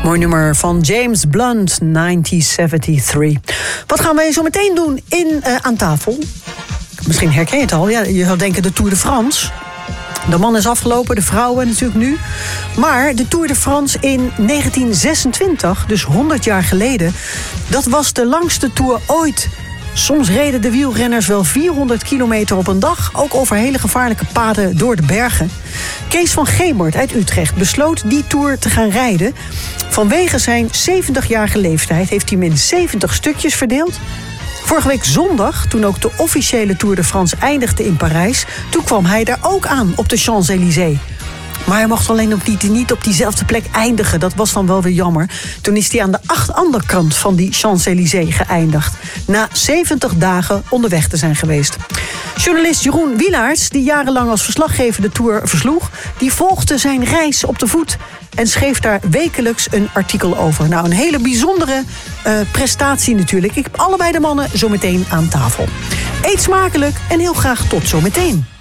Mooi nummer van James Blunt, 1973. Wat gaan wij zo meteen doen aan tafel? Misschien herken je het al. Ja, je zou denken de Tour de France. De man is afgelopen, de vrouwen natuurlijk nu. Maar de Tour de France in 1926, dus 100 jaar geleden... dat was de langste Tour ooit. Soms reden de wielrenners wel 400 kilometer op een dag... ook over hele gevaarlijke paden door de bergen. Kees van Gemert uit Utrecht besloot die Tour te gaan rijden. Vanwege zijn 70-jarige leeftijd heeft hij hem in 70 stukjes verdeeld. Vorige week zondag, toen ook de officiële Tour de France eindigde in Parijs... toen kwam hij daar ook aan op de Champs-Élysées. Maar hij mocht alleen niet op diezelfde plek eindigen. Dat was dan wel weer jammer. Toen is hij aan de andere kant van die Champs-Élysées geëindigd. Na 70 dagen onderweg te zijn geweest. Journalist Jeroen Wielaerts, die jarenlang als verslaggever de Tour versloeg... die volgde zijn reis op de voet en schreef daar wekelijks een artikel over. Nou, een hele bijzondere prestatie natuurlijk. Ik heb allebei de mannen zo meteen aan tafel. Eet smakelijk en heel graag tot zometeen.